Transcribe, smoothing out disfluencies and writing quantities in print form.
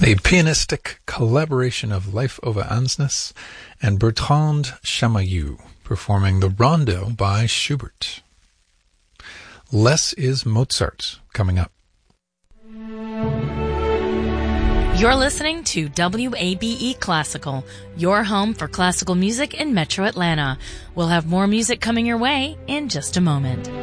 A pianistic collaboration of Leif Ove Ansnes and Bertrand Chamayou performing the Rondo by Schubert. Less is Mozart coming up. You're listening to WABE Classical, your home for classical music in Metro Atlanta. We'll have more music coming your way in just a moment.